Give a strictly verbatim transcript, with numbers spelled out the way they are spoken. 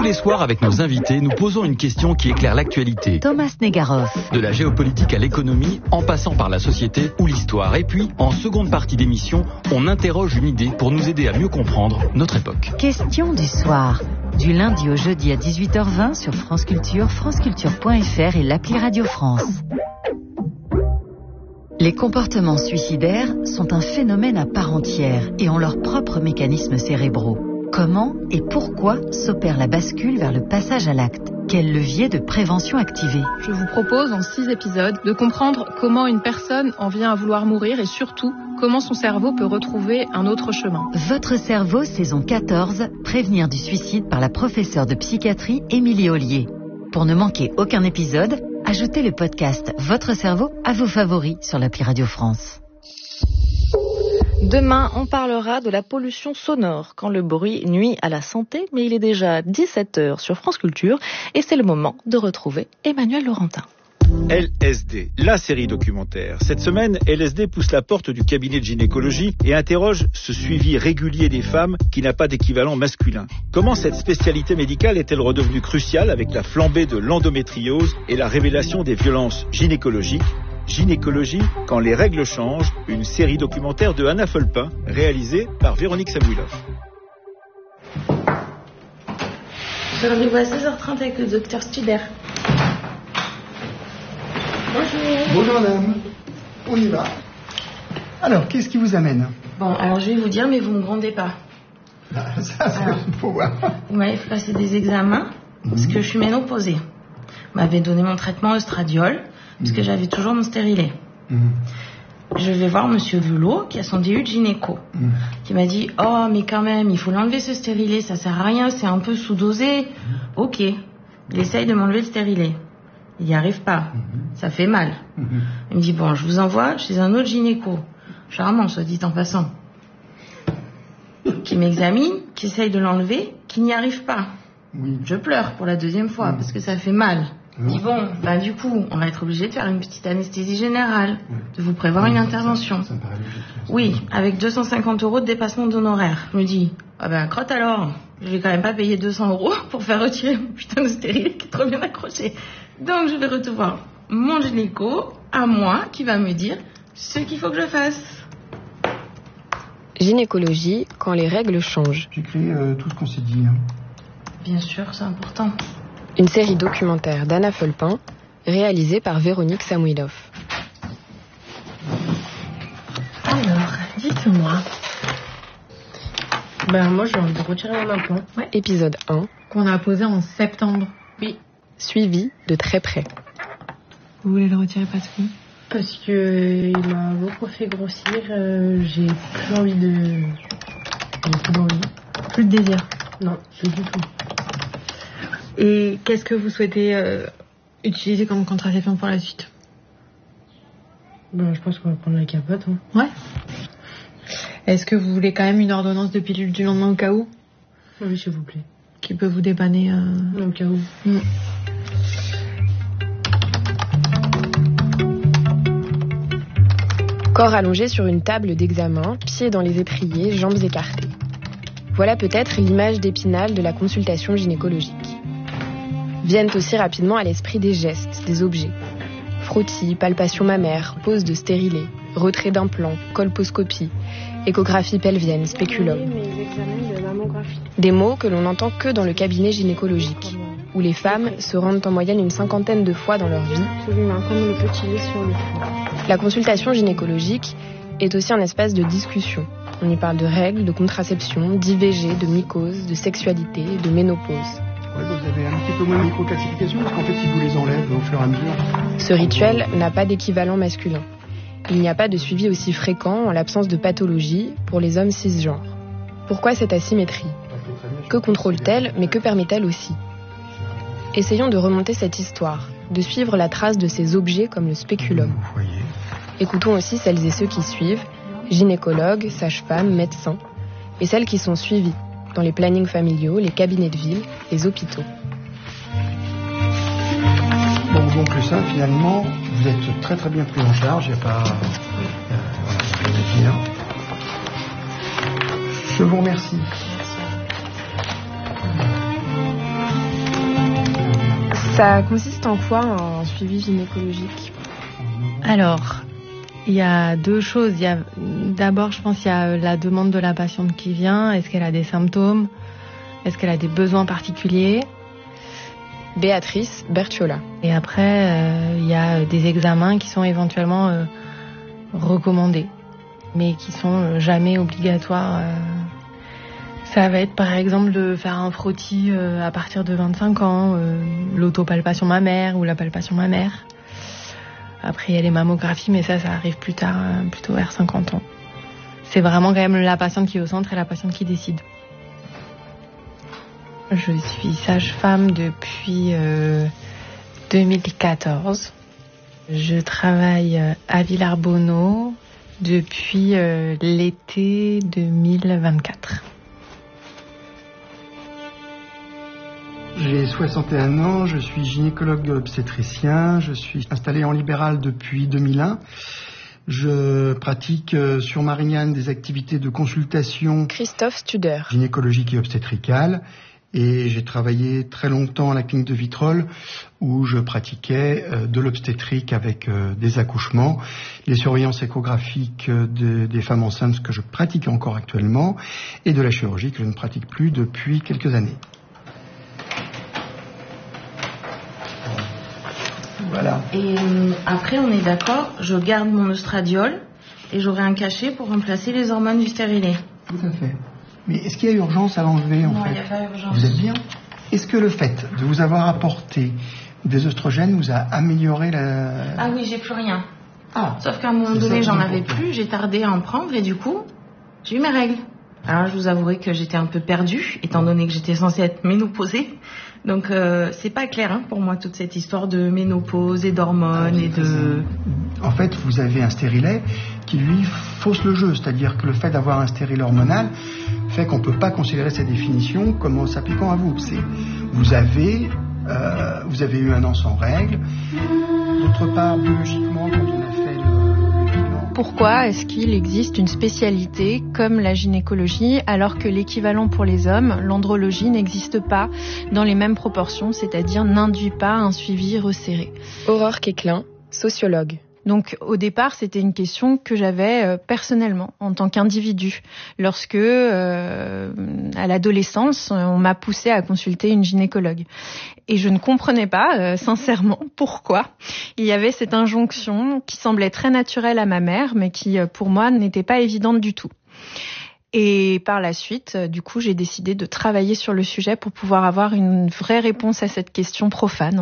les soirs, avec nos invités, nous posons une question qui éclaire l'actualité. Thomas Negaroff. De la géopolitique à l'économie, en passant par la société ou l'histoire. Et puis, en seconde partie d'émission, on interroge une idée pour nous aider à mieux comprendre notre époque. Question du soir. Du lundi au jeudi à dix-huit heures vingt sur France Culture, franceculture point f r et l'appli Radio France. Les comportements suicidaires sont un phénomène à part entière et ont leurs propres mécanismes cérébraux. Comment et pourquoi s'opère la bascule vers le passage à l'acte? Quel levier de prévention activer? Je vous propose en six épisodes de comprendre comment une personne en vient à vouloir mourir et surtout comment son cerveau peut retrouver un autre chemin. Votre cerveau, saison quatorze, prévenir du suicide par la professeure de psychiatrie Émilie Ollier. Pour ne manquer aucun épisode, ajoutez le podcast Votre cerveau à vos favoris sur l'appli Radio France. Demain, on parlera de la pollution sonore, quand le bruit nuit à la santé, mais il est déjà dix-sept heures sur France Culture et c'est le moment de retrouver Emmanuel Laurentin. L S D, la série documentaire. Cette semaine, L S D pousse la porte du cabinet de gynécologie et interroge ce suivi régulier des femmes qui n'a pas d'équivalent masculin. Comment cette spécialité médicale est-elle redevenue cruciale avec la flambée de l'endométriose et la révélation des violences gynécologiques? Gynécologie, quand les règles changent, une série documentaire de Anna Fulpin, réalisée par Véronique Samuilov. J'ai rendez-vous à seize heures trente avec le docteur Studer. Bonjour. Bonjour madame, on y va. Alors, qu'est-ce qui vous amène? Bon, alors je vais vous dire, mais vous ne me grondez pas. Ah, ça, ça, il faut voir. Vous m'avez fait passer des examens, mmh. parce que je suis ménopausée. Vous m'avez donné mon traitement Ostradiol, parce mmh. que j'avais toujours mon stérilet. Mmh. Je vais voir monsieur Vulot, qui a son D U de gynéco, mmh. qui m'a dit, oh, mais quand même, il faut l'enlever ce stérilet, ça sert à rien, c'est un peu sous-dosé. Mmh. Ok, il essaye de m'enlever le stérilet. Il n'y arrive pas. Mmh. Ça fait mal. Mmh. Il me dit, bon, je vous envoie chez un autre gynéco. Charmant, soit dit en passant. Qui m'examine, qui essaye de l'enlever, qui n'y arrive pas. Oui. Je pleure pour la deuxième fois, mmh. parce que ça fait mal. Il dit, bon, ben du coup, on va être obligé de faire une petite anesthésie générale, mmh. de vous prévoir mmh. une intervention. Ça, ça me paraît logique. Oui, avec deux cent cinquante euros de dépassement d'honoraires. Je me dis, ah ben, crotte alors. Je vais quand même pas payer deux cents euros pour faire retirer mon putain de stérilet qui est trop bien accroché. Donc je vais recevoir mon gynéco à moi qui va me dire ce qu'il faut que je fasse. Gynécologie, quand les règles changent. J'écris euh, tout ce qu'on s'est dit. Hein. Bien sûr, c'est important. Une série documentaire d'Anna Fulpin, réalisée par Véronique Samuilov. Alors, dites-moi. Ben moi j'ai envie de retirer mon implant. Ouais. Épisode un. Qu'on a posé en septembre. Oui. Suivi de très près. Vous voulez le retirer parce que Parce que euh, il m'a beaucoup fait grossir. Euh, j'ai plus envie de. J'ai plus d'envie. Plus de désir. Non, plus du tout. Et qu'est-ce que vous souhaitez euh, utiliser comme contraception pour la suite? Ben je pense qu'on va prendre la capote. Hein. Ouais. Est-ce que vous voulez quand même une ordonnance de pilule du lendemain au cas où? Oui, s'il vous plaît. Qui peut vous dépanner euh... au cas où. Mm. Corps allongé sur une table d'examen, pieds dans les étriers, jambes écartées. Voilà peut-être l'image d'Épinal de la consultation gynécologique. Viennent aussi rapidement à l'esprit des gestes, des objets. Frottis, palpation mammaire, pose de stérilet, retrait d'implant, colposcopie, échographie pelvienne, spéculum. Des mots que l'on n'entend que dans le cabinet gynécologique, où les femmes se rendent en moyenne une cinquantaine de fois dans leur vie. La consultation gynécologique est aussi un espace de discussion. On y parle de règles, de contraception, d'I V G, de mycose, de sexualité, de ménopause. Ouais, vous avez un petit peu moins de micro-classification parce qu'en fait, ils vous les enlèvent au fur et à mesure. Ce rituel n'a pas d'équivalent masculin. Il n'y a pas de suivi aussi fréquent en l'absence de pathologie pour les hommes cisgenres. Pourquoi cette asymétrie? Que contrôle-t-elle, mais que permet-elle aussi? Essayons de remonter cette histoire, de suivre la trace de ces objets comme le spéculum. Écoutons aussi celles et ceux qui suivent, gynécologues, sages-femmes, médecins, et celles qui sont suivies dans les plannings familiaux, les cabinets de ville, les hôpitaux. Bon, donc ça, finalement, vous êtes très très bien pris en charge, il n'y a pas... Euh, voilà, je vais dire. Je vous remercie. Ça consiste en quoi un suivi gynécologique ? Alors, il y a deux choses. Il y a, d'abord, je pense qu'il y a la demande de la patiente qui vient. Est-ce qu'elle a des symptômes ? Est-ce qu'elle a des besoins particuliers ? Béatrice Bertiola. Et après, euh, il y a des examens qui sont éventuellement euh, recommandés, mais qui sont jamais obligatoires. Euh. Ça va être par exemple de faire un frottis euh, à partir de vingt-cinq ans, euh, l'autopalpation mammaire ou la palpation mammaire. Après, il y a les mammographies, mais ça, ça arrive plus tard, euh, plutôt vers cinquante ans. C'est vraiment quand même la patiente qui est au centre et la patiente qui décide. Je suis sage-femme depuis euh, deux mille quatorze. Je travaille à Villars-Bonneau depuis euh, l'été deux mille vingt-quatre. J'ai soixante et un ans, je suis gynécologue obstétricien, je suis installé en libéral depuis deux mille un. Je pratique sur Marignane des activités de consultation Christophe Studer, gynécologique et obstétricale. Et j'ai travaillé très longtemps à la clinique de Vitrolles où je pratiquais euh, de l'obstétrique avec euh, des accouchements, les surveillances échographiques de, des femmes enceintes que je pratique encore actuellement et de la chirurgie que je ne pratique plus depuis quelques années. Voilà. Et euh, après, on est d'accord, je garde mon oestradiol et j'aurai un cachet pour remplacer les hormones du stérilet. Tout à fait. Mais est-ce qu'il y a urgence à l'enlever en non, fait ? Non, il n'y a pas urgence. Vous êtes bien ? Est-ce que le fait de vous avoir apporté des oestrogènes vous a amélioré la... Ah oui, j'ai plus rien. Ah. Sauf qu'à un moment donné, j'en avais plus, j'ai tardé à en prendre et du coup, j'ai eu mes règles. Alors, je vous avouerai que j'étais un peu perdue, étant donné que j'étais censée être ménopausée. Donc, euh, c'est pas clair hein, pour moi, toute cette histoire de ménopause et d'hormones et de... En fait, vous avez un stérilet qui, lui, fausse le jeu. C'est-à-dire que le fait d'avoir un stérilet hormonal fait qu'on ne peut pas considérer cette définition comme s'appliquant à vous. C'est, vous, avez, euh, vous avez eu un an sans règles. D'autre part, biologiquement, quand on a fait le, le bilan... Pourquoi est-ce qu'il existe une spécialité comme la gynécologie alors que l'équivalent pour les hommes, l'andrologie, n'existe pas dans les mêmes proportions, c'est-à-dire n'induit pas un suivi resserré ? Aurore Quéclin, sociologue. Donc au départ, c'était une question que j'avais euh, personnellement en tant qu'individu. Lorsque, euh, à l'adolescence, on m'a poussée à consulter une gynécologue. Et je ne comprenais pas, euh, sincèrement, pourquoi il y avait cette injonction qui semblait très naturelle à ma mère, mais qui, pour moi, n'était pas évidente du tout. Et par la suite, du coup, j'ai décidé de travailler sur le sujet pour pouvoir avoir une vraie réponse à cette question profane.